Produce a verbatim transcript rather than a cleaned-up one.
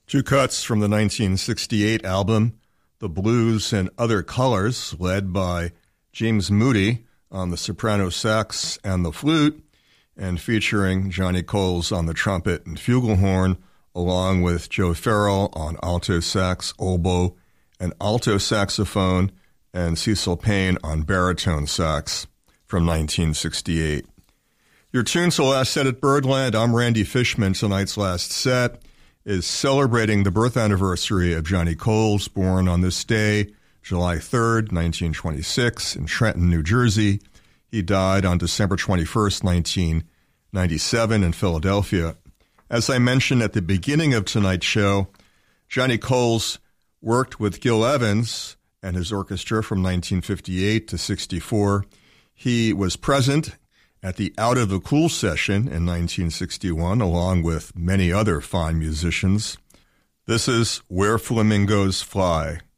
Two cuts from the nineteen sixty-eight album, The Blues and Other Colors, led by James Moody on the soprano sax and the flute, and featuring Johnny Coles on the trumpet and flugelhorn, along with Joe Farrell on alto sax, oboe, and alto saxophone, and Cecil Payne on baritone sax from nineteen sixty-eight. Your tunes to Last Set at Birdland. I'm Randy Fishman. Tonight's last set is celebrating the birth anniversary of Johnny Coles, born on this day, July third, nineteen twenty-six, in Trenton, New Jersey. He died on December twenty-first, nineteen ninety-seven, in Philadelphia. As I mentioned at the beginning of tonight's show, Johnny Coles worked with Gil Evans and his orchestra from nineteen fifty-eight to sixty-four. He was present at the Out of the Cool session in nineteen sixty-one, along with many other fine musicians. This is Where Flamingos Fly.